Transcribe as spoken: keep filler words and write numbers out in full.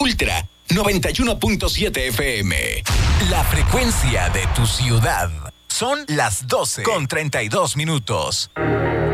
Ultra noventa y uno punto siete F M. La frecuencia de tu ciudad. Son las doce con treinta y dos minutos.